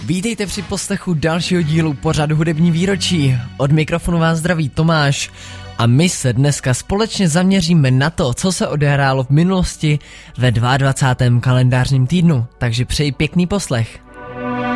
Vítejte při poslechu dalšího dílu pořadu Hudební výročí. Od mikrofonu vás zdraví Tomáš a my se dneska společně zaměříme na to, co se odehrálo v minulosti ve 22. kalendářním týdnu, takže přeji pěkný poslech.